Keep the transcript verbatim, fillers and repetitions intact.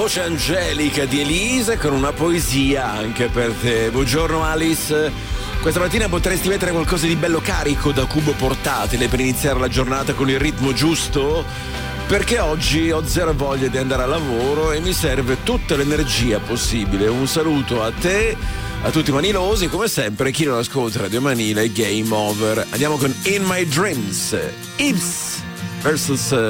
voce angelica di Elisa con una poesia anche per te. Buongiorno Alice. Questa mattina potresti mettere qualcosa di bello carico da cubo portatile per iniziare la giornata con il ritmo giusto? Perché oggi ho zero voglia di andare al lavoro e mi serve tutta l'energia possibile. Un saluto a te, a tutti i manilosi, come sempre chi non ascolta Radio Manila è game over. Andiamo con In My Dreams, Ibs versus